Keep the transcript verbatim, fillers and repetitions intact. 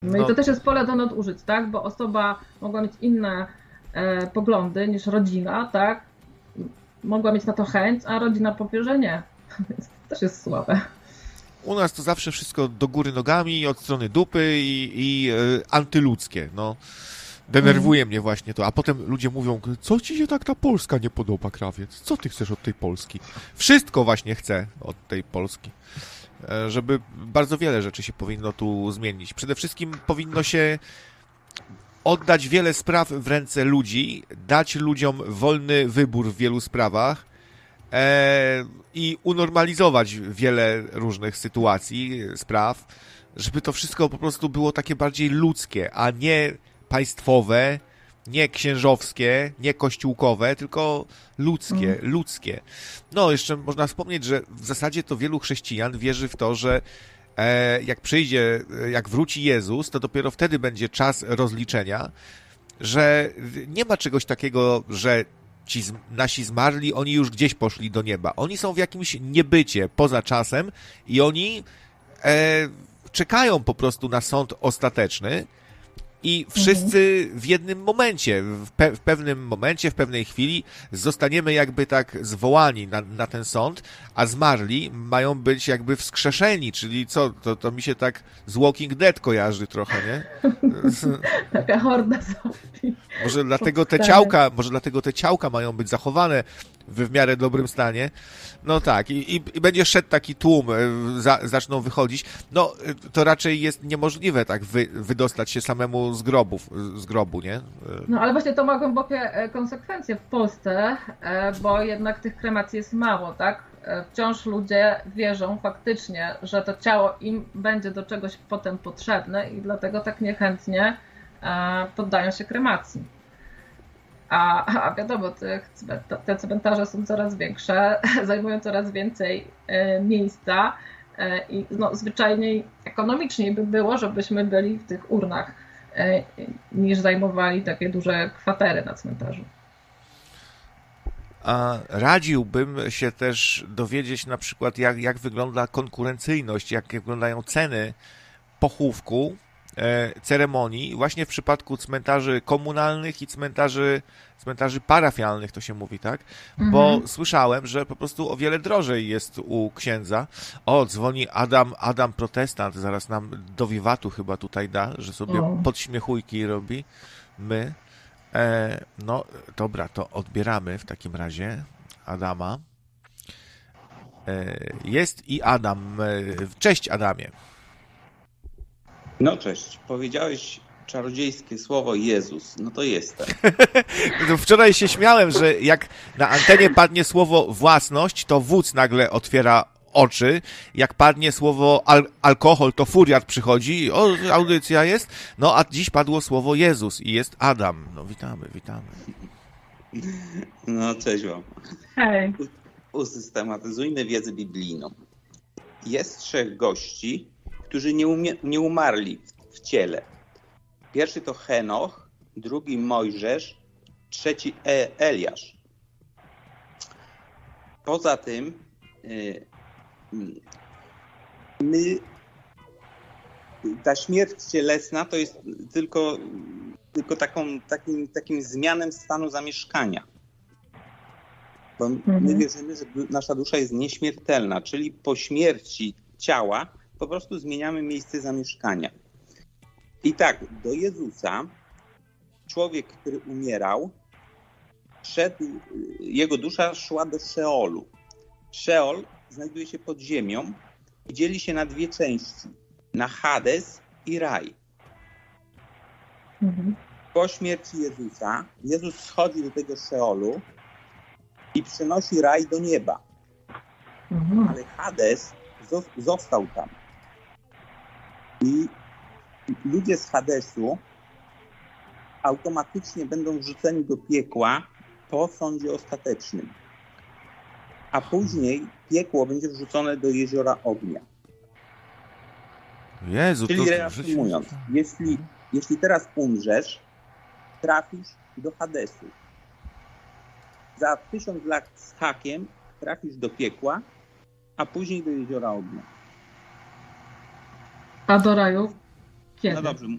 No i No, to też jest pole do nadużyć, tak? Bo osoba mogła mieć inne e, poglądy niż rodzina, tak? Mogła mieć na to chęć, a rodzina powie, że nie. Więc to też jest słabe. u nas to zawsze wszystko do góry nogami, od strony dupy i, i e, antyludzkie, no. Mhm. Denerwuje mnie właśnie to, a potem ludzie mówią, co ci się tak ta Polska nie podoba, krawiec? Co ty chcesz od tej Polski? Wszystko właśnie chcę od tej Polski. E, Żeby bardzo wiele rzeczy się powinno tu zmienić. Przede wszystkim powinno się oddać wiele spraw w ręce ludzi, dać ludziom wolny wybór w wielu sprawach e, i unormalizować wiele różnych sytuacji, spraw, żeby to wszystko po prostu było takie bardziej ludzkie, a nie państwowe, nie księżowskie, nie kościółkowe, tylko ludzkie, Mhm. ludzkie. No, jeszcze można wspomnieć, że w zasadzie to wielu chrześcijan wierzy w to, że e, jak przyjdzie, jak wróci Jezus, to dopiero wtedy będzie czas rozliczenia, że nie ma czegoś takiego, że ci z, nasi zmarli, oni już gdzieś poszli do nieba. Oni są w jakimś niebycie, poza czasem i oni e, czekają po prostu na sąd ostateczny i Mhm. wszyscy w jednym momencie, w, pe- w pewnym momencie, w pewnej chwili zostaniemy jakby tak zwołani na, na ten sąd, a zmarli mają być jakby wskrzeszeni, czyli co, to, to mi się tak z Walking Dead kojarzy trochę, nie? Taka horda zombie Może dlatego te powstanie. ciałka, może dlatego te ciałka mają być zachowane w, w miarę dobrym stanie. No tak, i, i, i będzie szedł taki tłum, e, za, zaczną wychodzić. No, e, to raczej jest niemożliwe tak wy, wydostać się samemu z grobów, z grobu, nie? E, No ale właśnie to ma głębokie e, konsekwencje w Polsce, e, bo jednak tych kremacji jest mało, tak? E, Wciąż ludzie wierzą faktycznie, że to ciało im będzie do czegoś potem potrzebne i dlatego tak niechętnie e, poddają się kremacji. A, a wiadomo, te, te cmentarze są coraz większe, zajmują coraz więcej e, miejsca e, i no, zwyczajniej ekonomiczniej by było, żebyśmy byli w tych urnach, e, niż zajmowali takie duże kwatery na cmentarzu. A radziłbym się też dowiedzieć na przykład, jak, jak wygląda konkurencyjność, jak wyglądają ceny pochówku, e, ceremonii, właśnie w przypadku cmentarzy komunalnych i cmentarzy, cmentarzy parafialnych, to się mówi, tak? Bo Mhm. słyszałem, że po prostu o wiele drożej jest u księdza. O, dzwoni Adam, Adam Protestant, zaraz nam do wiwatu chyba tutaj da, że sobie O. podśmiechujki robi. My. E, no, dobra, to odbieramy w takim razie Adama. E, jest i Adam. E, cześć, Adamie. No cześć, powiedziałeś czarodziejskie słowo Jezus, no to jestem. No, wczoraj się śmiałem, że jak na antenie padnie słowo własność, to wódz nagle otwiera oczy. Jak padnie słowo al- alkohol, to furiat przychodzi i o, audycja jest. No, a dziś padło słowo Jezus i jest Adam. No, witamy, witamy. No cześć wam. Hej. U- Usystematyzujmy wiedzę biblijną. Jest trzech gości, którzy nie, umie- nie umarli w, w ciele. Pierwszy to Henoch, drugi Mojżesz, trzeci e- Eliasz. Poza tym y, my, ta śmierć cielesna to jest tylko, tylko taką, takim, takim zmianem stanu zamieszkania. Bo my Mhm. wierzymy, że nasza dusza jest nieśmiertelna, czyli po śmierci ciała po prostu zmieniamy miejsce zamieszkania. I tak, do Jezusa człowiek, który umierał, szedł, jego dusza szła do Szeolu. Szeol znajduje się pod ziemią i dzieli się na dwie części, na Hades i raj. Mhm. Po śmierci Jezusa, Jezus schodzi do tego Szeolu i przynosi raj do nieba. Mhm. Ale Hades został tam. I ludzie z Hadesu automatycznie będą wrzuceni do piekła po sądzie ostatecznym. A później piekło będzie wrzucone do jeziora ognia. Jezu, to... Czyli reasumując, jeśli, jeśli teraz umrzesz, trafisz do Hadesu. Za tysiąc lat z hakiem trafisz do piekła, a później do jeziora ognia. A do raju? Kiedy? No dobrze,